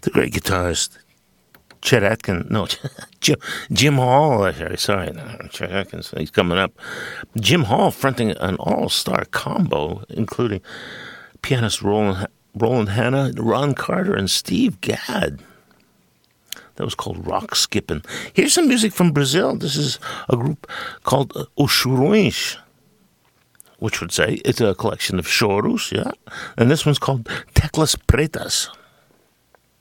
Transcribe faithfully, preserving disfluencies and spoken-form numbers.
the great guitarist Chet Atkins, no, Jim, Jim Hall, sorry, no, Chet Atkins, he's coming up. Jim Hall fronting an all-star combo, including pianist Roland, Roland Hanna, Ron Carter, and Steve Gadd. That was called Rock Skippin'. Here's some music from Brazil. This is a group called Os Chorões, which would say it's a collection of choros, yeah? And this one's called Teclas Pretas.